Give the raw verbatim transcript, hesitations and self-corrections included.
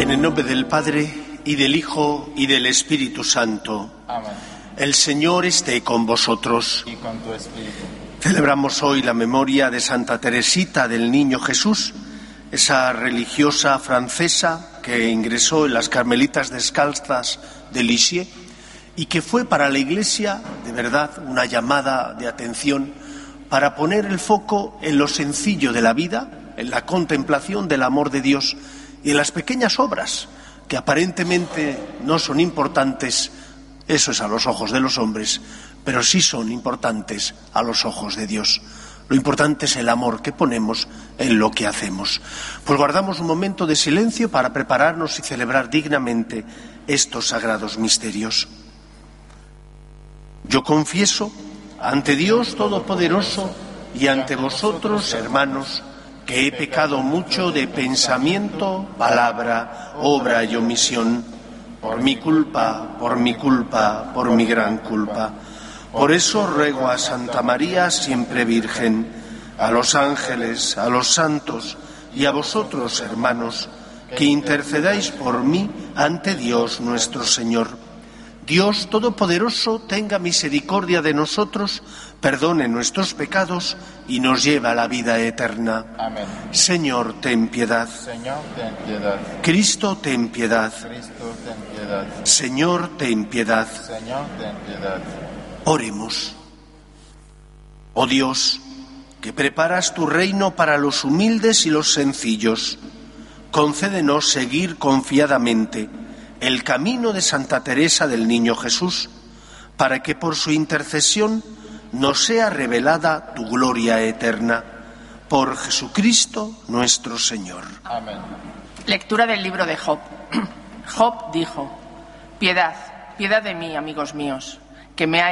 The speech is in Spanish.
En el nombre del Padre, y del Hijo, y del Espíritu Santo. Amén. El Señor esté con vosotros. Y con tu espíritu. Celebramos hoy la memoria de Santa Teresita del Niño Jesús, esa religiosa francesa que ingresó en las Carmelitas Descalzas de Lisieux y que fue para la Iglesia, de verdad, una llamada de atención para poner el foco en lo sencillo de la vida, en la contemplación del amor de Dios y en las pequeñas obras que aparentemente no son importantes, eso es a los ojos de los hombres, pero sí son importantes a los ojos de Dios. Lo importante es el amor que ponemos en lo que hacemos. Pues guardamos un momento de silencio para prepararnos y celebrar dignamente estos sagrados misterios. Yo confieso ante Dios Todopoderoso y ante vosotros, hermanos, que he pecado mucho de pensamiento, palabra, obra y omisión, por mi culpa, por mi culpa, por mi gran culpa. Por eso ruego a Santa María, siempre Virgen, a los ángeles, a los santos y a vosotros, hermanos, que intercedáis por mí ante Dios nuestro Señor. Dios Todopoderoso tenga misericordia de nosotros, perdone nuestros pecados y nos lleve a la vida eterna. Amén. Señor, ten piedad. Señor, ten piedad. Cristo, ten piedad. Cristo, ten piedad. Señor, ten piedad. Señor, ten piedad. Oremos. Oh Dios, que preparas tu reino para los humildes y los sencillos, concédenos seguir confiadamente el camino de Santa Teresa del Niño Jesús, para que por su intercesión nos sea revelada tu gloria eterna. Por Jesucristo nuestro Señor. Amén. Lectura del libro de Job. Job dijo: Piedad, piedad de mí, amigos míos, que me ha